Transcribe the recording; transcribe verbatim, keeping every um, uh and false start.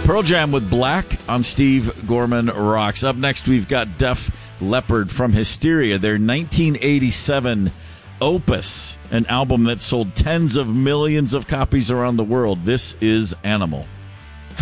Pearl Jam with Black on Steve Gorman Rocks. Up next, we've got Def Leppard from Hysteria, their nineteen eighty-seven opus, an album that sold tens of millions of copies around the world. This is Animal.